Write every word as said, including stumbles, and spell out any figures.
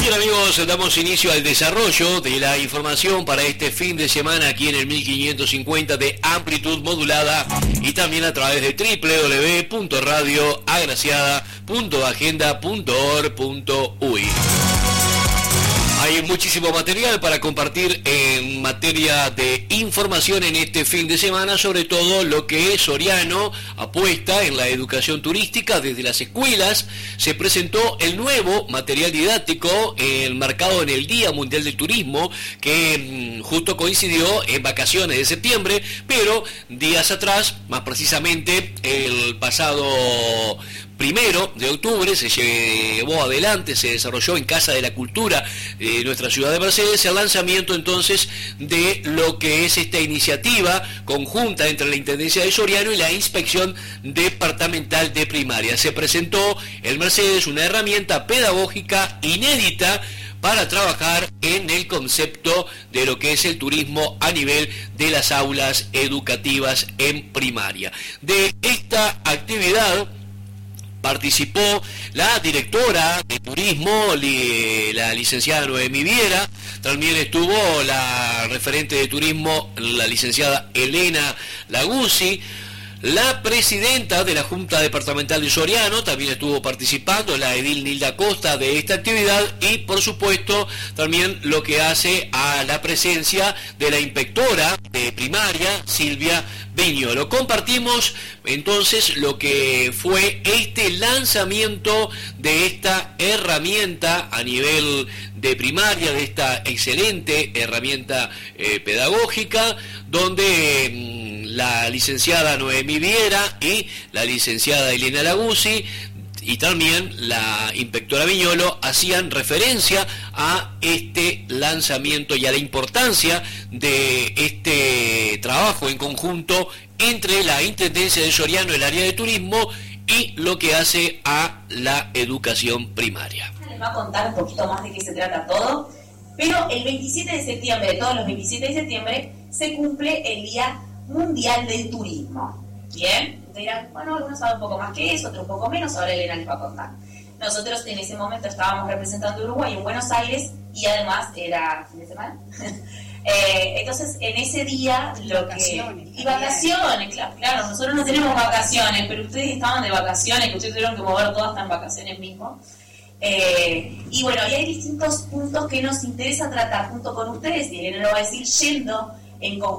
Bien, amigos, damos inicio al desarrollo de la información para este fin de semana aquí en el mil quinientos cincuenta de amplitud modulada y también a través de doble u doble u doble u punto radio agraciada punto agenda punto org punto u y. Hay muchísimo material para compartir en materia de información en este fin de semana, sobre todo lo que Soriano apuesta en la educación turística desde las escuelas. Se presentó el nuevo material didáctico enmarcado en el Día Mundial del Turismo, que justo coincidió en vacaciones de septiembre, pero días atrás, más precisamente el pasado primero de octubre, se llevó adelante, se desarrolló en Casa de la Cultura de nuestra ciudad de Mercedes el lanzamiento entonces de lo que es esta iniciativa conjunta entre la Intendencia de Soriano y la Inspección Departamental de Primaria. Se presentó en Mercedes una herramienta pedagógica inédita para trabajar en el concepto de lo que es el turismo a nivel de las aulas educativas en primaria. De esta actividad participó la directora de turismo, la licenciada Noemí Viera, también estuvo la referente de turismo, la licenciada Elena Laguzzi, la presidenta de la Junta Departamental de Soriano también estuvo participando, la edil Nilda Costa, de esta actividad, y por supuesto también lo que hace a la presencia de la inspectora de primaria, Silvia Viñolo. Compartimos entonces lo que fue este lanzamiento de esta herramienta a nivel de primaria, de esta excelente herramienta eh, pedagógica, donde eh, la licenciada Noemí Viera y la licenciada Elena Laguzzi y también la inspectora Viñolo hacían referencia a este lanzamiento y a la importancia de este trabajo en conjunto entre la Intendencia de Soriano, el área de turismo, y lo que hace a la educación primaria. Les va a contar un poquito más de qué se trata todo, pero el veintisiete de septiembre, de todos los veintisiete de septiembre, se cumple el Día Mundial del Turismo. Bien, ustedes dirán, bueno, algunos saben un poco más que eso, otros un poco menos, ahora Elena les va a contar. Nosotros en ese momento estábamos representando a Uruguay en Buenos Aires y además era fin de semana. eh, entonces, en ese día, lo vacaciones, que... Y vacaciones, claro, claro, nosotros no tenemos vacaciones, pero ustedes estaban de vacaciones, que ustedes tuvieron que mover todas estas vacaciones mismo. Eh, y bueno, y hay distintos puntos que nos interesa tratar junto con ustedes, y Elena lo va a decir, yendo en conjunto